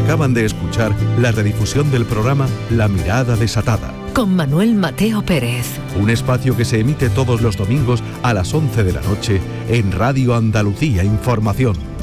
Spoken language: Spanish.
Acaban de escuchar la redifusión del programa La Mirada Desatada, con Manuel Mateo Pérez. Un espacio que se emite todos los domingos a las 11 de la noche en Radio Andalucía Información.